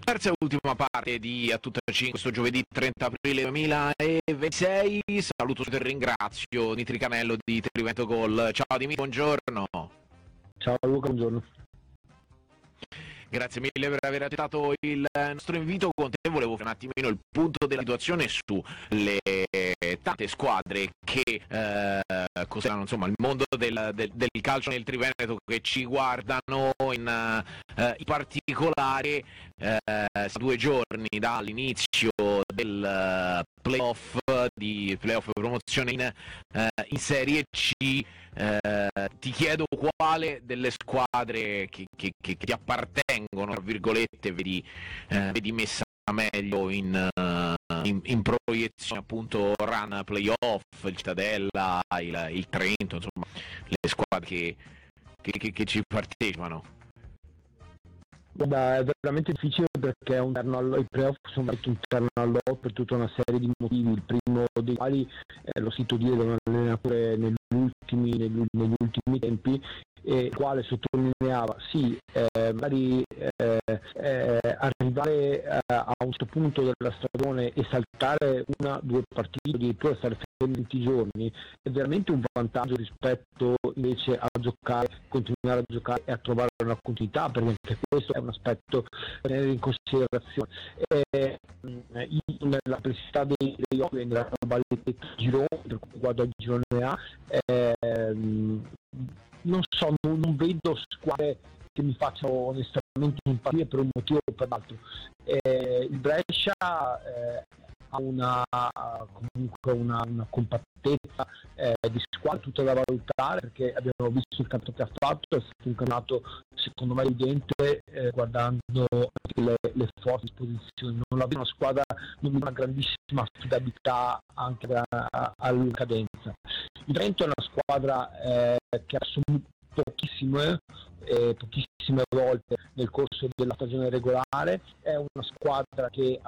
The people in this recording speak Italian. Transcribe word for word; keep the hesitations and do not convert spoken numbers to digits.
Terza e ultima parte di A Tutta cinque, questo giovedì trenta aprile duemilaventisei. Saluto e ringrazio Dimitri Canello di Trivento Gol. Ciao Dimitri, buongiorno. Ciao Luca, buongiorno. Grazie mille per aver accettato il nostro invito. Con te volevo fare un attimino il punto della situazione sulle tante squadre che eh, costellano insomma il mondo del, del, del calcio nel Triveneto, che ci guardano in, eh, in particolare eh, due giorni dall'inizio del playoff di playoff promozione in, eh, in Serie C. Eh, ti chiedo quale delle squadre che, che, che ti appartengono, tra virgolette, vedi, eh, vedi messa meglio in, uh, in, in proiezione, appunto, run playoff, il Cittadella, il, il Trento, insomma le squadre che, che, che, che ci partecipano. Guarda, è veramente difficile perché è un terno allo, i playoff sono un terno all'otto per tutta una serie di motivi, il primo dei quali eh, l'ho sentito dire da un allenatore negli ultimi, negli, negli ultimi tempi, e il quale sottolineava sì, eh, magari eh, eh, arrivare eh, a un certo punto della stagione e saltare una, due partite, addirittura stare venti giorni, è veramente un vantaggio rispetto invece a giocare, continuare a giocare e a trovare una continuità, perché anche questo è un aspetto da tenere in considerazione. Eh, nella complessità dei playoff, nella globalità girone, per cui guardo il girone A, eh, non so, non, non vedo squadre che mi facciano onestamente impazzire per un motivo o per l'altro. Eh, il Brescia eh, ha una comunque una, una compattezza eh, di squadra tutta da valutare, perché abbiamo visto il campionato che ha fatto, è stato un campionato secondo me evidente, eh, guardando le, le forze di posizione. Non abbiamo una squadra, non una grandissima affidabilità anche da, a, alla cadenza. Il Trento è una squadra eh, che ha assunto pochissime, eh, pochissime volte nel corso della stagione regolare, è una squadra che